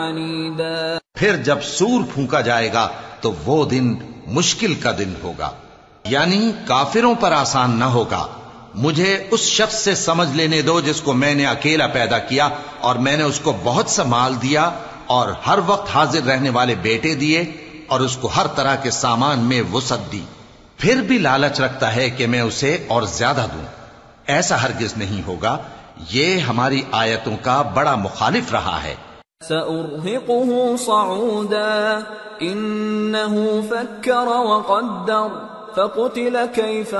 फिर जब सूर फूंका जाएगा तो वो दिन मुश्किल का दिन होगा, यानी काफिरों पर आसान न होगा। मुझे उस शख्स से समझ लेने दो जिसको मैंने अकेला पैदा किया और मैंने उसको बहुत सा माल दिया और हर वक्त हाजिर रहने वाले बेटे दिए और उसको हर तरह के सामान में वुसअत दी, फिर भी लालच रखता है कि मैं उसे और ज्यादा दूं। ऐसा हरगिज नहीं होगा। ये हमारी आयतों का बड़ा मुखालिफ रहा है। सउर्हिकुहु सऊदा इन्नहु फक्कर व क़द्दर फक़ुतिल कैफ़